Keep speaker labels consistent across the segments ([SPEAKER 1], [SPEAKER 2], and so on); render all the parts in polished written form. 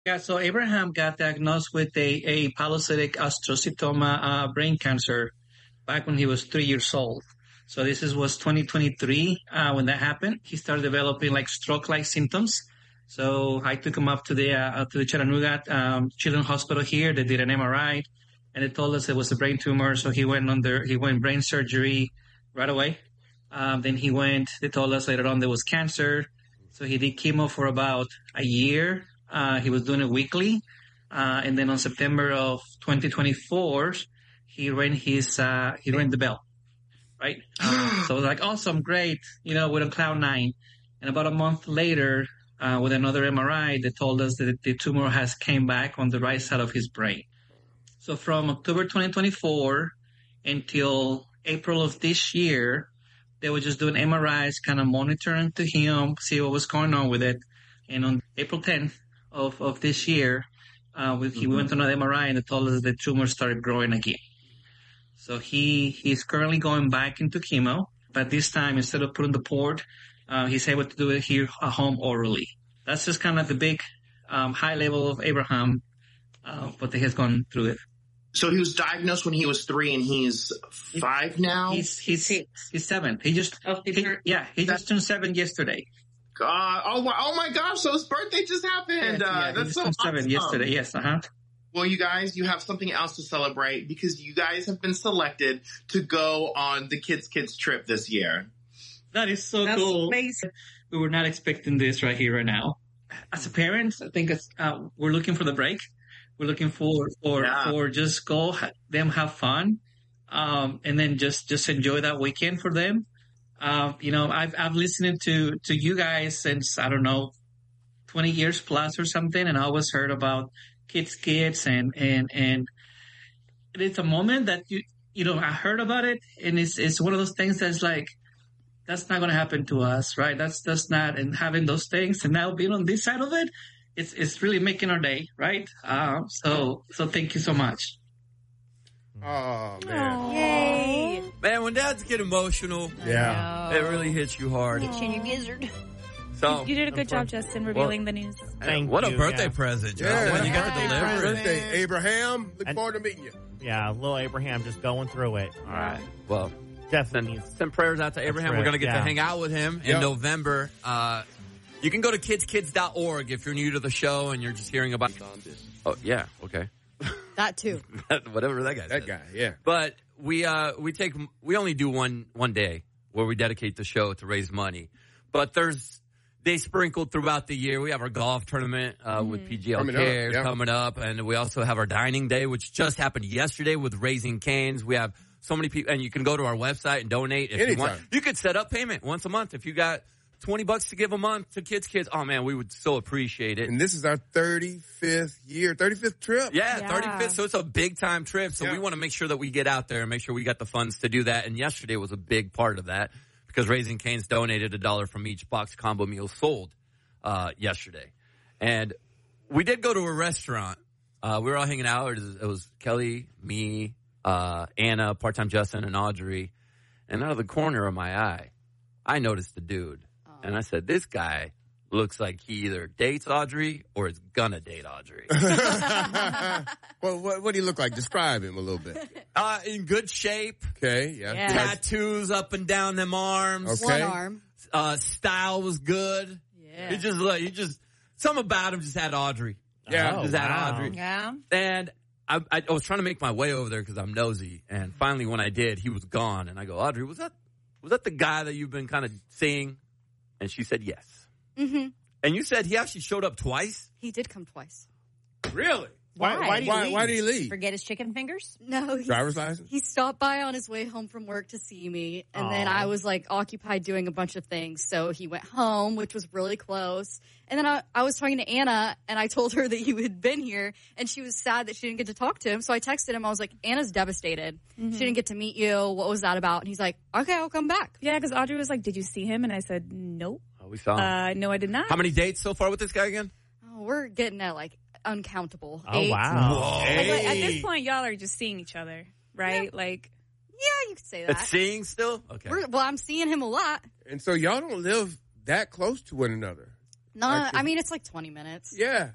[SPEAKER 1] Yeah, so Abraham got diagnosed with a pilocytic astrocytoma brain cancer back when he was 3 years old. So was 2023 when that happened. He started developing like stroke-like symptoms. So I took him up to the Chattanooga Children's Hospital here. They did an MRI, and they told us it was a brain tumor. So he went brain surgery right away. Then they told us later on there was cancer. So he did chemo for about a year. He was doing it weekly. And then on September of 2024, he rang the bell, right? So it was like, awesome, great, with a cloud nine. And about a month later, with another MRI, they told us that the tumor has came back on the right side of his brain. So from October 2024 until April of this year, they were just doing MRIs, kind of monitoring to him, see what was going on with it. And on April 10th of this year, he went to another MRI and they told us the tumor started growing again. So he's currently going back into chemo, but this time instead of putting the port, he's able to do it here at home orally. That's just kind of the big high level of Abraham, what he has gone through it.
[SPEAKER 2] So he was diagnosed when he was 3 and he's 5 now?
[SPEAKER 1] He's 7. He just turned 7 yesterday.
[SPEAKER 2] Oh my gosh, so his birthday just happened. That's so awesome. 7
[SPEAKER 1] yesterday, yes,
[SPEAKER 2] Well, you guys, you have something else to celebrate because you guys have been selected to go on the Kids trip this year.
[SPEAKER 1] That is so cool. Amazing. We were not expecting this right here, right now. As a parent, I think we're looking for the break. We're looking for just go them have fun, and then just enjoy that weekend for them. I've listened to you guys since, I don't know, 20 years plus or something, and I always heard about kids, and it's a moment that I heard about it, and it's one of those things that's like, that's not going to happen to us, right? That's not, and having those things and now being on this side of it, it's really making our day, right? So thank you so much.
[SPEAKER 3] Oh, man.
[SPEAKER 4] Aww. Yay.
[SPEAKER 5] Man, when dads get emotional, it really hits you hard.
[SPEAKER 4] Hits you in your gizzard.
[SPEAKER 5] So
[SPEAKER 6] you did a good job, Justin, revealing the news.
[SPEAKER 5] What a birthday present, Joe.
[SPEAKER 3] Yeah,
[SPEAKER 5] when you got to deliver it.
[SPEAKER 3] Birthday, Abraham. Look forward to meeting you.
[SPEAKER 7] Yeah, little Abraham just going through it.
[SPEAKER 5] All right. Well,
[SPEAKER 7] definitely
[SPEAKER 5] send prayers out to Abraham. We're going to get to hang out with him in November. You can go to kidskids.org if you're new to the show and you're just hearing about. Oh, yeah. Okay.
[SPEAKER 4] That too.
[SPEAKER 5] Whatever that guy said.
[SPEAKER 3] That guy, yeah.
[SPEAKER 5] But we only do one day where we dedicate the show to raise money. But they sprinkled throughout the year. We have our golf tournament with PGL Cares coming up. And we also have our dining day, which just happened yesterday with Raising Cane's. We have so many people, and you can go to our website and donate if you want. You could set up payment once a month if you got $20 to give a month to kids. Oh, man, we would so appreciate it.
[SPEAKER 3] And this is our 35th trip.
[SPEAKER 5] Yeah, 35th. So it's a big-time trip. So we want to make sure that we get out there and make sure we got the funds to do that. And yesterday was a big part of that because Raising Cane's donated $1 from each box combo meal sold yesterday. And we did go to a restaurant. We were all hanging out. It was Kelly, me, Anna, part-time Justin, and Audrey. And out of the corner of my eye, I noticed the dude. And I said, this guy looks like he either dates Audrey or is gonna date Audrey.
[SPEAKER 3] Well, what do he look like? Describe him a little bit.
[SPEAKER 5] In good shape.
[SPEAKER 3] Okay, yeah.
[SPEAKER 5] Tattoos up and down them arms.
[SPEAKER 3] Okay.
[SPEAKER 4] One arm.
[SPEAKER 5] Style was good.
[SPEAKER 4] Yeah.
[SPEAKER 5] He just, something about him just had Audrey.
[SPEAKER 3] Yeah.
[SPEAKER 5] Just had Audrey.
[SPEAKER 4] Yeah.
[SPEAKER 5] And I was trying to make my way over there because I'm nosy. And finally when I did, he was gone. And I go, Audrey, was that the guy that you've been kind of seeing? And she said yes.
[SPEAKER 4] Mm-hmm.
[SPEAKER 5] And you said he actually showed up twice?
[SPEAKER 4] He did come twice.
[SPEAKER 3] Really?
[SPEAKER 4] Why
[SPEAKER 3] did he leave?
[SPEAKER 6] Forget his chicken fingers?
[SPEAKER 4] No.
[SPEAKER 3] Driver's license?
[SPEAKER 4] He stopped by on his way home from work to see me. And then I was like occupied doing a bunch of things. So he went home, which was really close. And then I was talking to Anna and I told her that he had been here and she was sad that she didn't get to talk to him. So I texted him. I was like, Anna's devastated. Mm-hmm. She didn't get to meet you. What was that about? And he's like, okay, I'll come back.
[SPEAKER 6] Yeah, because Audrey was like, did you see him? And I said, nope.
[SPEAKER 5] Oh, we saw him.
[SPEAKER 6] No, I did not.
[SPEAKER 5] How many dates so far with this guy again?
[SPEAKER 4] Oh, we're getting at like uncountable.
[SPEAKER 7] Oh,
[SPEAKER 4] 8.
[SPEAKER 7] wow.
[SPEAKER 5] Whoa.
[SPEAKER 6] Like, at this point, y'all are just seeing each other, right?
[SPEAKER 4] Yeah.
[SPEAKER 6] Like,
[SPEAKER 4] Yeah, you could say that.
[SPEAKER 5] It's seeing still? Okay.
[SPEAKER 4] Well, I'm seeing him a lot.
[SPEAKER 3] And so y'all don't live that close to one another.
[SPEAKER 4] No, I mean, it's like 20 minutes.
[SPEAKER 3] Yeah.
[SPEAKER 6] not bad.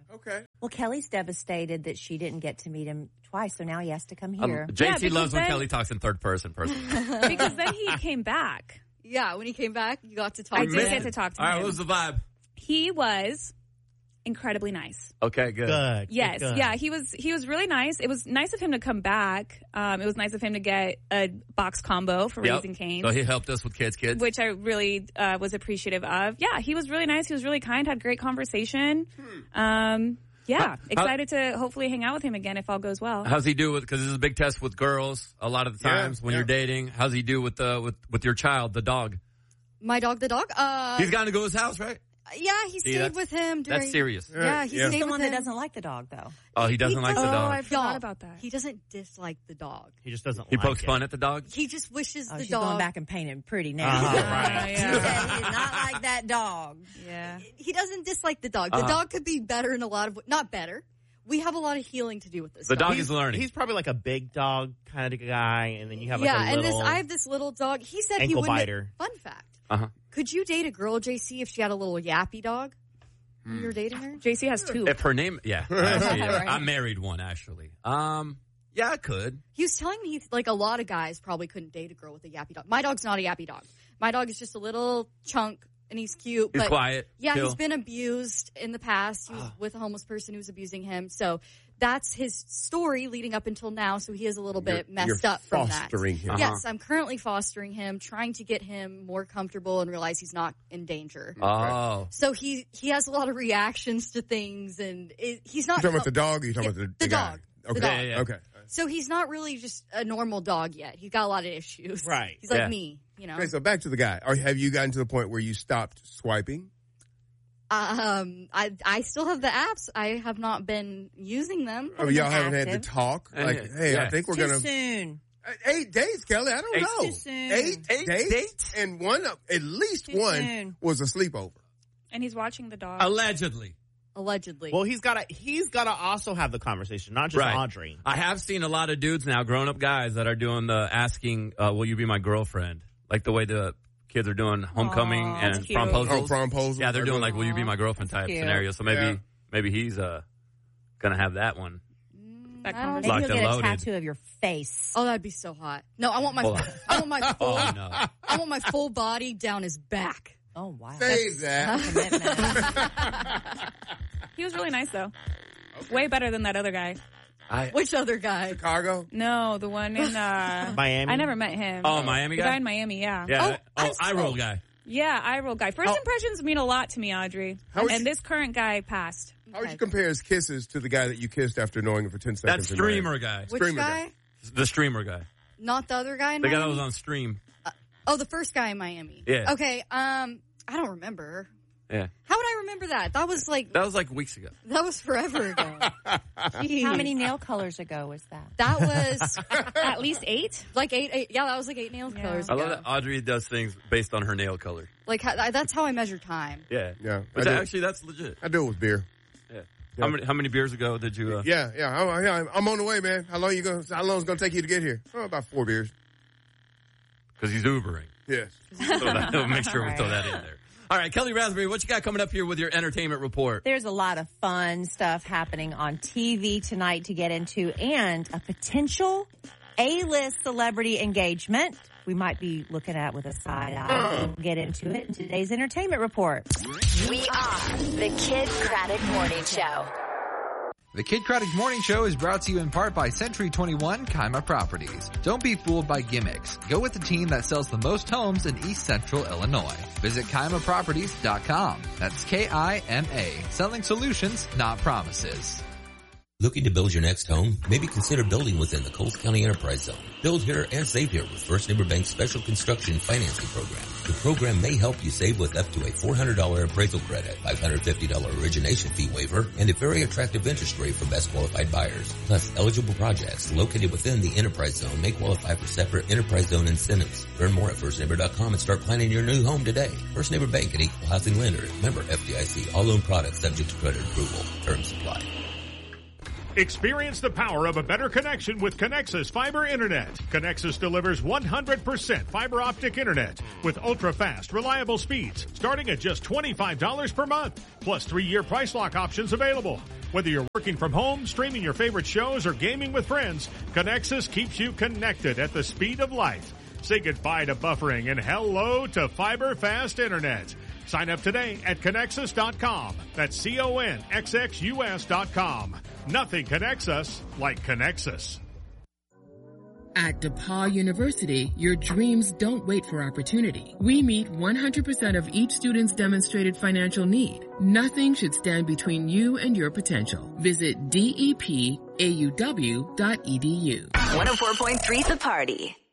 [SPEAKER 3] Okay.
[SPEAKER 8] Well, Kelly's devastated that she didn't get to meet him twice, so now he has to come here.
[SPEAKER 5] JT loves when Kelly talks in third person personally.
[SPEAKER 6] Because then he came back.
[SPEAKER 4] Yeah, when he came back, you got to talk
[SPEAKER 6] I
[SPEAKER 4] to
[SPEAKER 6] did
[SPEAKER 4] him.
[SPEAKER 6] get to talk to
[SPEAKER 5] All
[SPEAKER 6] him.
[SPEAKER 5] right, what was the vibe?
[SPEAKER 6] He was incredibly nice.
[SPEAKER 5] Okay, good.
[SPEAKER 7] Good.
[SPEAKER 6] Yes,
[SPEAKER 7] Good.
[SPEAKER 6] yeah, he was really nice. It was nice of him to come back. It was nice of him to get a box combo for Raising Cane's.
[SPEAKER 5] So he helped us with kids.
[SPEAKER 6] Which I really was appreciative of. Yeah, he was really nice. He was really kind, had great conversation. Excited to hopefully hang out with him again if all goes well.
[SPEAKER 5] How's he do with, because this is a big test with girls a lot of the times when you're dating. How's he do with your child, the dog?
[SPEAKER 4] My dog, the dog?
[SPEAKER 5] He's gotten to go to his house, right?
[SPEAKER 4] Yeah, he stayed with him during...
[SPEAKER 5] That's serious.
[SPEAKER 4] Yeah, he stayed
[SPEAKER 8] He's the
[SPEAKER 4] with
[SPEAKER 8] one
[SPEAKER 4] him.
[SPEAKER 8] that doesn't like the dog, though.
[SPEAKER 5] Oh, he doesn't like the dog.
[SPEAKER 6] I forgot about that.
[SPEAKER 4] He doesn't dislike the dog.
[SPEAKER 7] He just doesn't
[SPEAKER 5] He
[SPEAKER 7] like
[SPEAKER 5] pokes
[SPEAKER 7] it.
[SPEAKER 5] fun at the dog?
[SPEAKER 4] He just wishes the
[SPEAKER 8] She's
[SPEAKER 4] dog...
[SPEAKER 8] going back and painting pretty now.
[SPEAKER 7] Right.
[SPEAKER 8] She said he did not like that dog.
[SPEAKER 6] Yeah.
[SPEAKER 4] He doesn't dislike the dog. The dog could be better in a lot of... Not better. We have a lot of healing to do with this
[SPEAKER 5] The dog
[SPEAKER 7] He's
[SPEAKER 5] is learning.
[SPEAKER 7] He's probably like a big dog kind of guy, and then you have like a little
[SPEAKER 4] I have this little dog. He said he
[SPEAKER 7] ankle
[SPEAKER 4] wouldn't...
[SPEAKER 7] biter.
[SPEAKER 4] Fun fact.
[SPEAKER 5] Uh-huh.
[SPEAKER 4] Could you date a girl, JC, if she had a little yappy dog? When you're dating her?
[SPEAKER 6] JC has two.
[SPEAKER 5] If her name, actually,
[SPEAKER 4] Right.
[SPEAKER 5] I married one, actually. Yeah, I could.
[SPEAKER 4] He was telling me, a lot of guys probably couldn't date a girl with a yappy dog. My dog's not a yappy dog. My dog is just a little chunk, and he's cute.
[SPEAKER 5] He's
[SPEAKER 4] but
[SPEAKER 5] quiet.
[SPEAKER 4] Yeah,
[SPEAKER 5] chill.
[SPEAKER 4] he's been abused in the past. He was with a homeless person who was abusing him. So that's his story leading up until now. So he is a little bit messed up from that.
[SPEAKER 3] Fostering him.
[SPEAKER 4] Yes, I'm currently fostering him, trying to get him more comfortable and realize he's not in danger.
[SPEAKER 5] Oh.
[SPEAKER 4] So he has a lot of reactions to things, and he's not...
[SPEAKER 3] You talking about the dog or you talking
[SPEAKER 4] Yeah,
[SPEAKER 3] about
[SPEAKER 4] the
[SPEAKER 3] the guy?
[SPEAKER 4] dog.
[SPEAKER 3] Okay.
[SPEAKER 4] The dog.
[SPEAKER 5] Yeah.
[SPEAKER 3] Okay.
[SPEAKER 4] So he's not really just a normal dog yet. He's got a lot of issues.
[SPEAKER 7] Right.
[SPEAKER 4] He's like
[SPEAKER 5] Yeah.
[SPEAKER 4] me, you know.
[SPEAKER 3] Okay, so back to the guy. Have you gotten to the point where you stopped swiping?
[SPEAKER 4] I still have the apps. I have not been using them.
[SPEAKER 3] Oh, y'all haven't had
[SPEAKER 8] active.
[SPEAKER 3] to talk? Like, hey,
[SPEAKER 5] Yeah.
[SPEAKER 3] I think we're
[SPEAKER 8] Too
[SPEAKER 3] going to...
[SPEAKER 8] soon.
[SPEAKER 3] 8 days, Kelly. I don't know.
[SPEAKER 8] Too soon.
[SPEAKER 3] 8
[SPEAKER 5] 8
[SPEAKER 3] dates?
[SPEAKER 5] dates?
[SPEAKER 3] And at least
[SPEAKER 8] Too
[SPEAKER 3] one
[SPEAKER 8] soon.
[SPEAKER 3] was a sleepover.
[SPEAKER 6] And he's watching the dog.
[SPEAKER 5] Allegedly.
[SPEAKER 4] Allegedly.
[SPEAKER 7] Well, he's gotta also have the conversation, not just
[SPEAKER 5] Right.
[SPEAKER 7] Audrey.
[SPEAKER 5] I have seen a lot of dudes now, grown-up guys, that are doing the asking, will you be my girlfriend? Like the way the kids are doing homecoming
[SPEAKER 6] Aw,
[SPEAKER 5] and
[SPEAKER 6] that's cute.
[SPEAKER 5] promposals.
[SPEAKER 3] Oh, promposals.
[SPEAKER 5] Yeah, they're doing like, will you be my girlfriend type
[SPEAKER 8] cute.
[SPEAKER 5] scenario. So maybe he's gonna have that one.
[SPEAKER 6] That
[SPEAKER 4] I don't
[SPEAKER 8] Maybe
[SPEAKER 5] Locked
[SPEAKER 8] you'll
[SPEAKER 5] and
[SPEAKER 8] get a
[SPEAKER 5] loaded.
[SPEAKER 8] tattoo of your face.
[SPEAKER 4] Oh, that'd be so hot. No, I want my
[SPEAKER 5] Hold on.
[SPEAKER 4] I want my full
[SPEAKER 5] Oh no.
[SPEAKER 4] I want my full body down his back.
[SPEAKER 8] Oh, wow.
[SPEAKER 3] Save that.
[SPEAKER 8] Commitment.
[SPEAKER 6] He was really nice, though. Way better than that other guy.
[SPEAKER 4] Which other guy?
[SPEAKER 3] Chicago?
[SPEAKER 6] No, the one in
[SPEAKER 7] Miami.
[SPEAKER 6] I never met him.
[SPEAKER 5] Oh, Miami
[SPEAKER 6] The
[SPEAKER 5] guy?
[SPEAKER 6] guy in Miami, yeah.
[SPEAKER 5] Yeah.
[SPEAKER 4] I
[SPEAKER 5] eye roll guy.
[SPEAKER 6] Yeah, eye roll guy. First impressions mean a lot to me, Audrey.
[SPEAKER 3] would
[SPEAKER 6] And
[SPEAKER 3] you-
[SPEAKER 6] this current guy passed.
[SPEAKER 3] How would you compare his kisses to the guy that you kissed after knowing him for 10
[SPEAKER 5] That
[SPEAKER 3] seconds? in Miami?
[SPEAKER 5] streamer guy.
[SPEAKER 4] Which
[SPEAKER 3] Streamer
[SPEAKER 4] guy?
[SPEAKER 5] The streamer guy.
[SPEAKER 4] Not the other guy in
[SPEAKER 5] The guy
[SPEAKER 4] Miami?
[SPEAKER 5] that was on stream.
[SPEAKER 4] Oh, the first guy in Miami.
[SPEAKER 5] Yeah.
[SPEAKER 4] Okay, I don't remember.
[SPEAKER 5] Yeah.
[SPEAKER 4] How would I remember that? That was like
[SPEAKER 5] weeks ago.
[SPEAKER 4] that was forever ago. Jeez.
[SPEAKER 8] How many nail colors ago was that?
[SPEAKER 4] That was
[SPEAKER 6] At least 8?
[SPEAKER 4] like eight. Yeah, that was like 8 nail colors
[SPEAKER 5] I
[SPEAKER 4] ago.
[SPEAKER 5] love that Audrey does things based on her nail color.
[SPEAKER 4] Like that's how I measure time.
[SPEAKER 5] Yeah.
[SPEAKER 3] Yeah.
[SPEAKER 5] Which
[SPEAKER 3] I do.
[SPEAKER 5] actually, that's legit.
[SPEAKER 3] I do it with beer.
[SPEAKER 5] Yeah. How many beers ago did you?
[SPEAKER 3] Yeah. I'm on the way, man. How long is it going to take you to get here? Oh, about 4 beers.
[SPEAKER 5] Because he's Ubering.
[SPEAKER 3] Yes.
[SPEAKER 5] So make sure we throw that in there. All right, Kelly Raspberry, what you got coming up here with your entertainment report?
[SPEAKER 8] There's a lot of fun stuff happening on TV tonight to get into, and a potential A-list celebrity engagement we might be looking at with a side eye. We'll get into it in today's entertainment report.
[SPEAKER 9] We are the Kid Craddock Morning Show.
[SPEAKER 10] The Kid Craddock Morning Show is brought to you in part by Century 21 Kaima Properties. Don't be fooled by gimmicks. Go with the team that sells the most homes in East Central Illinois. Visit KaimaProperties.com. That's K-I-M-A. Selling solutions, not promises.
[SPEAKER 11] Looking to build your next home? Maybe consider building within the Coles County Enterprise Zone. Build here and save here with First Neighbor Bank's Special Construction Financing Program. The program may help you save with up to a $400 appraisal credit, $550 origination fee waiver, and a very attractive interest rate for best qualified buyers. Plus, eligible projects located within the Enterprise Zone may qualify for separate Enterprise Zone incentives. Learn more at firstneighbor.com and start planning your new home today. First Neighbor Bank, an equal housing lender. Member FDIC. All loan products subject to credit approval. Terms apply.
[SPEAKER 12] Experience the power of a better connection with Connexus Fiber Internet. Connexus delivers 100% fiber optic internet with ultra-fast, reliable speeds starting at just $25 per month, plus 3-year price lock options available. Whether you're working from home, streaming your favorite shows, or gaming with friends, Connexus keeps you connected at the speed of light. Say goodbye to buffering and hello to fiber fast internet. Sign up today at Connexus.com. That's CONXXUS.com. Nothing connects us like Connexus.
[SPEAKER 13] At DePaul University, your dreams don't wait for opportunity. We meet 100% of each student's demonstrated financial need. Nothing should stand between you and your potential. Visit depauw.edu.
[SPEAKER 9] 104.3 The Party.